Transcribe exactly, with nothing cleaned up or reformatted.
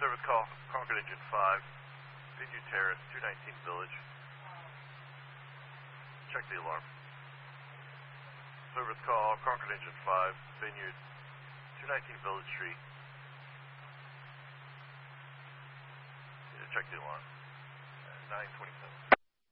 Service call, Concord Engine five, Vineyard Terrace, two nineteen Village. Check the alarm. Service call, Concord Engine five, Vineyard, two nineteen Village Street. Yeah, check the alarm. nine twenty-seven.